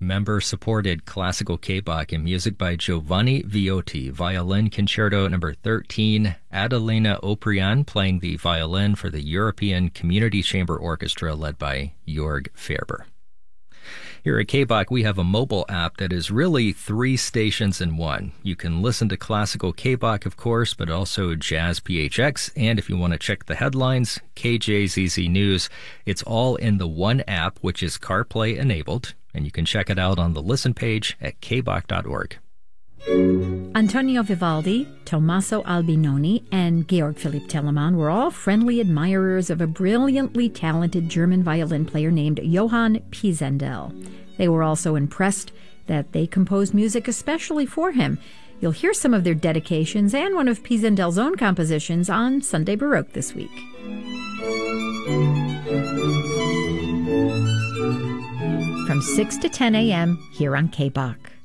member-supported classical K-Bach and music by Giovanni Viotti, Violin Concerto number 13, Adelina Oprian playing the violin for the European Community Chamber Orchestra led by Jörg Ferber. Here at K-Bach, we have a mobile app that is really 3 stations in one. You can listen to classical K-Bach, of course, but also Jazz PHX, and if you want to check the headlines, KJZZ News. It's all in the one app, which is CarPlay enabled, and you can check it out on the listen page at kbach.org. Antonio Vivaldi, Tommaso Albinoni, and Georg Philipp Telemann were all friendly admirers of a brilliantly talented German violin player named Johann Pisendel. They were also impressed that they composed music especially for him. You'll hear some of their dedications and one of Pisendel's own compositions on Sunday Baroque this week. From 6 to 10 a.m. here on K-Bach.